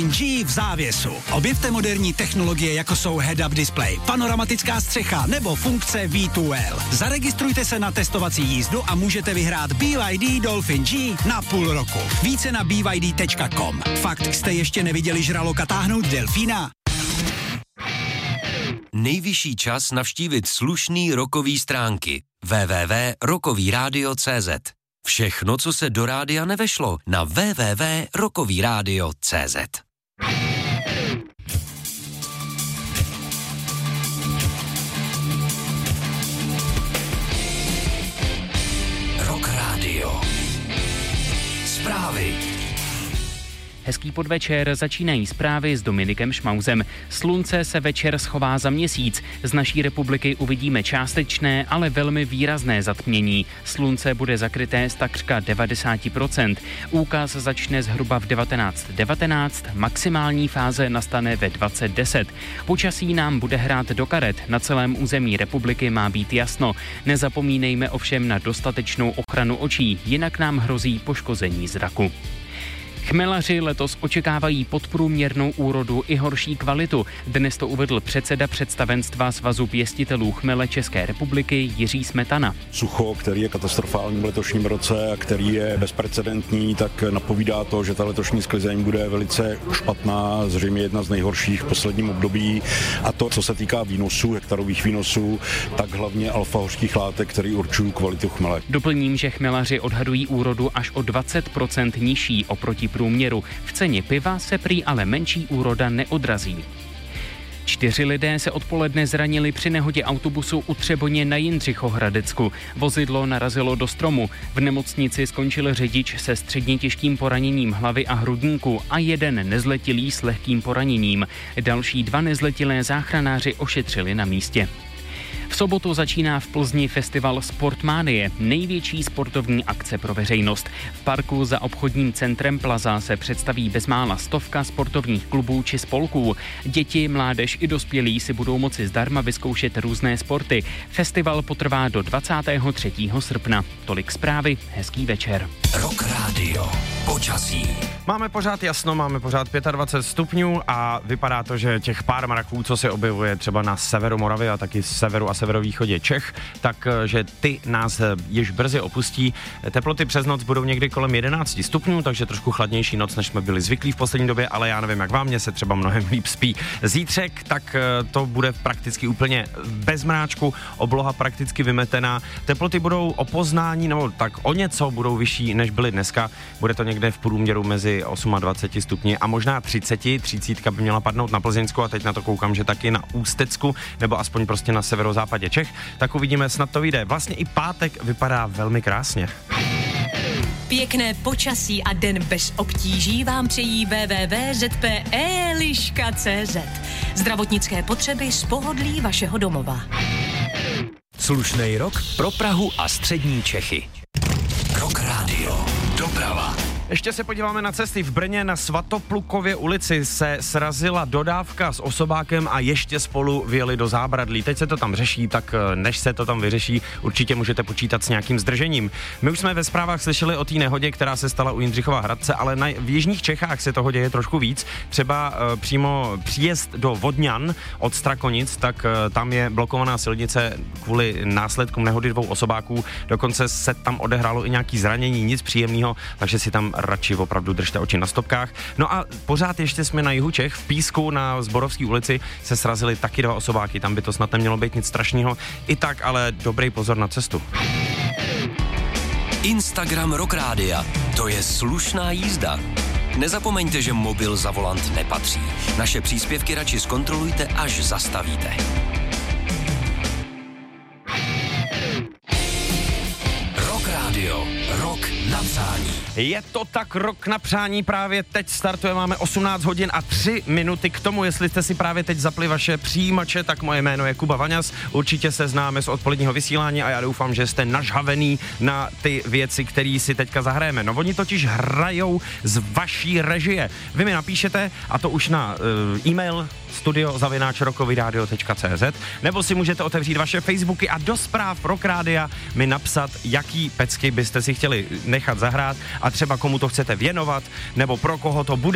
G v závěsu. Objevte moderní technologie, jako jsou head-up display, panoramatická střecha nebo funkce V2L. Zaregistrujte se na testovací jízdu a můžete vyhrát BYD Dolphin G na půl roku. Více na byd.com. Fakt, jste ještě neviděli žraloka táhnout delfína? Nejvyšší čas navštívit slušný rockový stránky www.rockovyradio.cz. Všechno, co se do rádia nevešlo, na www.rockovyradio.cz. Rock Radio. Zprávy. Hezký podvečer, začínají zprávy s Dominikem Šmauzem. Slunce se večer schová za měsíc. Z naší republiky uvidíme částečné, ale velmi výrazné zatmění. Slunce bude zakryté z takřka 90%. Úkaz začne zhruba v 19:19, maximální fáze nastane ve 20:10. Počasí nám bude hrát do karet, na celém území republiky má být jasno. Nezapomínejme ovšem na dostatečnou ochranu očí, jinak nám hrozí poškození zraku. Chmelaři letos očekávají podprůměrnou úrodu i horší kvalitu. Dnes to uvedl předseda představenstva Svazu pěstitelů chmele České republiky Jiří Smetana. Sucho, který je katastrofální v letošním roce a který je bezprecedentní, tak napovídá to, že ta letošní sklizeň bude velice špatná, zřejmě jedna z nejhorších v posledním období. A to, co se týká výnosů, hektarových výnosů, tak hlavně alfa-hořkých látek, které určují kvalitu chmele. Doplním, že chmelaři odhadují úrodu až o 20% nižší oproti průměru. V ceně piva se prý ale menší úroda neodrazí. 4 lidé se odpoledne zranili při nehodě autobusu u Třeboně na Jindřichohradecku. Vozidlo narazilo do stromu. V nemocnici skončil řidič se středně těžkým poraněním hlavy a hrudníku a jeden nezletilý s lehkým poraněním. Další 2 nezletilé záchranáři ošetřili na místě. V sobotu začíná v Plzni festival Sportmanie, největší sportovní akce pro veřejnost. V parku za obchodním centrem Plaza se představí bezmála 100 sportovních klubů či spolků. Děti, mládež i dospělí si budou moci zdarma vyzkoušet různé sporty. Festival potrvá do 23. srpna. Tolik zprávy, hezký večer. Rock Radio. Počasí. Máme pořád jasno, máme pořád 25 stupňů a vypadá to, že těch pár mraků, co se objevuje třeba na severu Moravy a taky severu a severovýchodě Čech, takže ty nás již brzy opustí. Teploty přes noc budou někdy kolem 11 stupňů, takže trošku chladnější noc, než jsme byli zvyklí v poslední době, ale já nevím, jak vám, mně se třeba mnohem líp spí. Zítřek, tak to bude prakticky úplně bez mráčku, obloha prakticky vymetená. Teploty budou o poznání, nebo tak o něco budou vyšší, než byly dneska. Bude to někde v průměru mezi 28 stupni a možná 30 by měla padnout na Plzeňsku a teď na to koukám, že taky na Ústecku, nebo aspoň prostě na severozápadě Čech, tak uvidíme, snad to vyjde. Vlastně i pátek vypadá velmi krásně. Pěkné počasí a den bez obtíží vám přejí www.zpe.liška.cz. Zdravotnické potřeby z pohodlí vašeho domova. Slušnej rok pro Prahu a střední Čechy. Rock Radio. Doprava. Ještě se podíváme na cesty. V Brně na Svatoplukově ulici se srazila dodávka s osobákem a ještě spolu vyjeli do Zábradlí. Teď se to tam řeší, tak než se to tam vyřeší, určitě můžete počítat s nějakým zdržením. My už jsme ve zprávách slyšeli o té nehodě, která se stala u Jindřichova Hradce, ale v jižních Čechách se toho děje trošku víc. Třeba přímo příjezd do Vodňan od Strakonic, tak tam je blokovaná silnice kvůli následkům nehody 2 osobáků. Dokonce se tam odehrálo i nějaký zranění, nic příjemného, takže si tam radši opravdu držte oči na stopkách. No a pořád ještě jsme na jihu Čech, v Písku na Zborovské ulici se srazily taky 2 osobáky, tam by to snad nemělo být nic strašného. I tak ale dobrý pozor na cestu. Instagram Rock Rádia. To je slušná jízda. Nezapomeňte, že mobil za volant nepatří. Naše příspěvky radši zkontrolujte, až zastavíte. Rock Radio. Rok na přání. Je to tak, rok na přání právě teď startuje, máme 18 hodin a 3 minuty k tomu, jestli jste si právě teď zapli vaše přijímače, tak moje jméno je Kuba Vaňas, určitě se známe z odpoledního vysílání a já doufám, že jste nažhavený na ty věci, které si teďka zahrajeme. No oni totiž hrajou z vaší režie. Vy mi napíšete, a to už na e-mail studio@rockovyradio.cz, nebo si můžete otevřít vaše Facebooky a do zpráv Rock Rádia mi napsat, jaký pecky byste si chtěli nechat zahrát a třeba komu to chcete věnovat, nebo pro koho to bude